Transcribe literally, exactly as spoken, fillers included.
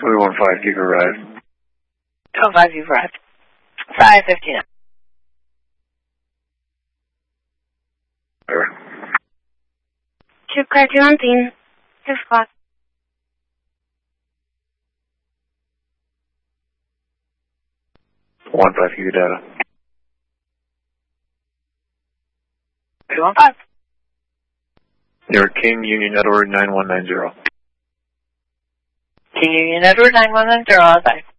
three one five, you've arrived. two one five, you've arrived. five fifty-nine. Sure. Chip car two one three, six o'clock. one five, give your data. three one five. You're King Union Edward nine one nine zero. King Union Edward nine one nine zero, bye.